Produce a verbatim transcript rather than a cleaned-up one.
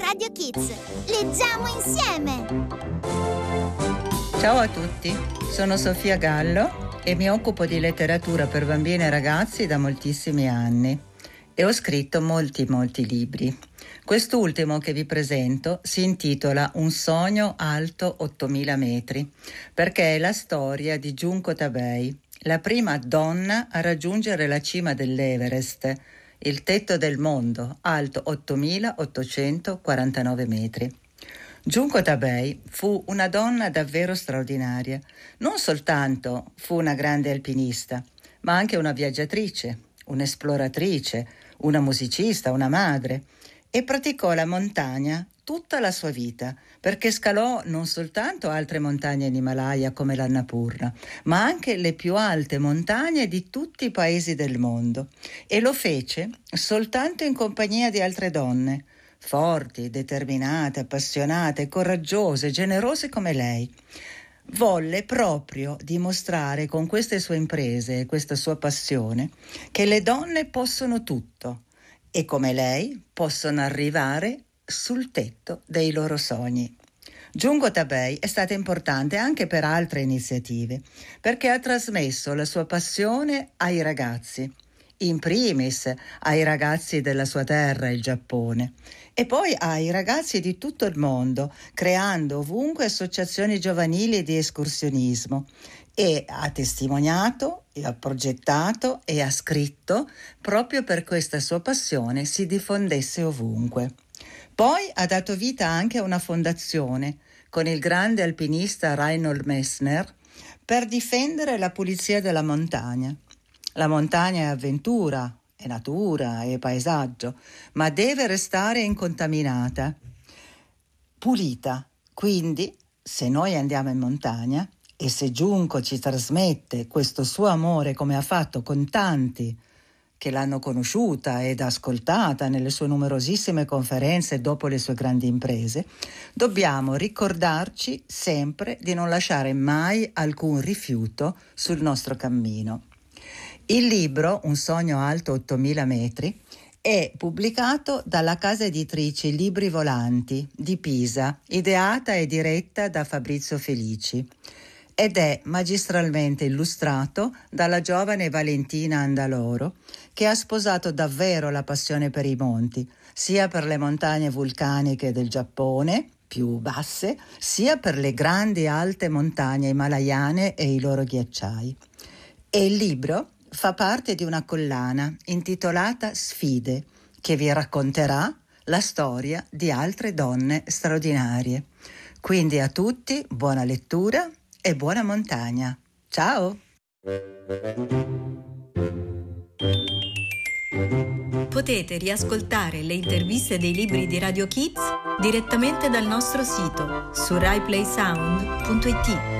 Radio Kids. Leggiamo insieme! Ciao a tutti, sono Sofia Gallo e mi occupo di letteratura per bambini e ragazzi da moltissimi anni e ho scritto molti molti libri. Quest'ultimo che vi presento si intitola Un sogno alto ottomila metri, perché è la storia di Junko Tabei, la prima donna a raggiungere la cima dell'Everest, il tetto del mondo, alto ottomilaottocentoquarantanove metri. Junko Tabei fu una donna davvero straordinaria. Non soltanto fu una grande alpinista, ma anche una viaggiatrice, un'esploratrice, una musicista, una madre, e praticò la montagna tutta la sua vita, perché scalò non soltanto altre montagne in Himalaya come l'Annapurna, ma anche le più alte montagne di tutti i paesi del mondo, e lo fece soltanto in compagnia di altre donne, forti, determinate, appassionate, coraggiose, generose come lei. Volle proprio dimostrare con queste sue imprese e questa sua passione che le donne possono tutto e come lei possono arrivare sul tetto dei loro sogni. Junko Tabei è stata importante anche per altre iniziative, perché ha trasmesso la sua passione ai ragazzi, in primis ai ragazzi della sua terra, il Giappone, e poi ai ragazzi di tutto il mondo, creando ovunque associazioni giovanili di escursionismo, e ha testimoniato, e ha progettato e ha scritto proprio per questa sua passione si diffondesse ovunque. Poi ha dato vita anche a una fondazione con il grande alpinista Reinhold Messner per difendere la pulizia della montagna. La montagna è avventura, è natura, è paesaggio, ma deve restare incontaminata, pulita. Quindi, se noi andiamo in montagna e se Junko ci trasmette questo suo amore come ha fatto con tanti che l'hanno conosciuta ed ascoltata nelle sue numerosissime conferenze dopo le sue grandi imprese, dobbiamo ricordarci sempre di non lasciare mai alcun rifiuto sul nostro cammino. Il libro, Un sogno alto ottomila metri, è pubblicato dalla casa editrice Libri Volanti di Pisa, ideata e diretta da Fabrizio Felici, ed è magistralmente illustrato dalla giovane Valentina Andaloro, che ha sposato davvero la passione per i monti, sia per le montagne vulcaniche del Giappone, più basse, sia per le grandi alte montagne himalayane e i loro ghiacciai. E il libro fa parte di una collana intitolata Sfide, che vi racconterà la storia di altre donne straordinarie. Quindi a tutti buona lettura e buona montagna. Ciao! Potete riascoltare le interviste dei libri di Radio Kids direttamente dal nostro sito su rai play sound punto it.